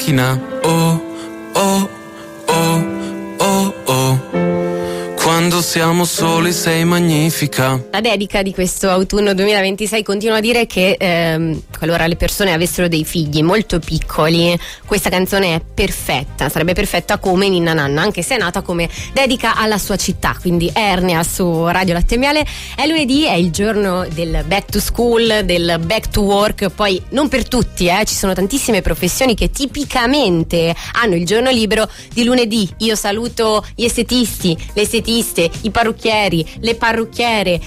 macchina. Oh, oh, oh, oh, oh. Quando siamo soli sei magnifica. La dedica di questo autunno 2026 continua a dire che qualora le persone avessero dei figli molto piccoli, questa canzone è perfetta, sarebbe perfetta come Ninna Nanna, anche se è nata come dedica alla sua città, quindi Ernea su Radio Latte e Miele. È lunedì, è il giorno del back to school, del back to work, poi non per tutti, ci sono tantissime professioni che tipicamente hanno il giorno libero di lunedì. Io saluto gli estetisti, le estetiste, i parrucchieri, le parrucchiere,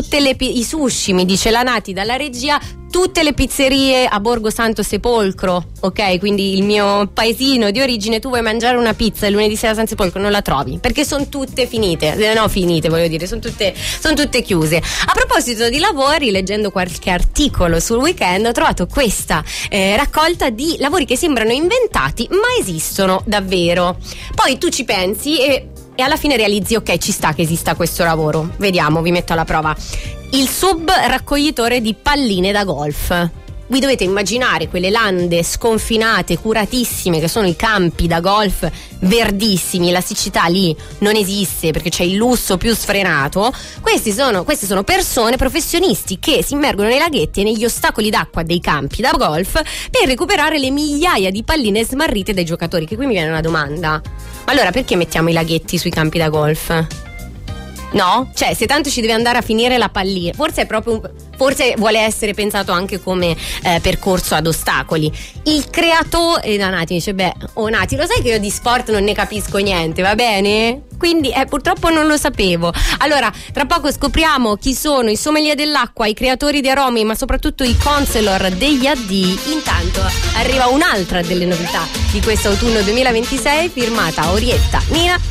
i sushi, mi dice la Nati dalla regia, tutte le pizzerie a Borgo Santo Sepolcro, ok? Quindi il mio paesino di origine. Tu vuoi mangiare una pizza il lunedì sera a San Sepolcro, non la trovi, perché sono tutte finite, voglio dire, sono tutte chiuse. A proposito di lavori, leggendo qualche articolo sul Weekend, ho trovato questa raccolta di lavori che sembrano inventati ma esistono davvero. Poi tu ci pensi e alla fine realizzi, ok, ci sta che esista questo lavoro. Vediamo, vi metto alla prova. Il sub raccoglitore di palline da golf. Vi dovete immaginare quelle lande sconfinate, curatissime, che sono i campi da golf verdissimi. La siccità lì non esiste perché c'è il lusso più sfrenato. Queste sono persone, professionisti, che si immergono nei laghetti e negli ostacoli d'acqua dei campi da golf per recuperare le migliaia di palline smarrite dai giocatori. Che qui mi viene una domanda: ma allora perché mettiamo i laghetti sui campi da golf? No? Cioè, se tanto ci deve andare a finire la pallina, forse vuole essere pensato anche come percorso ad ostacoli. Il creatore da Nati dice: Nati, lo sai che io di sport non ne capisco niente, va bene? Quindi purtroppo non lo sapevo. Allora, tra poco scopriamo chi sono i sommelier dell'acqua, i creatori di aromi, ma soprattutto i counselor degli AD. Intanto arriva un'altra delle novità di questo autunno 2026, firmata Orietta Nina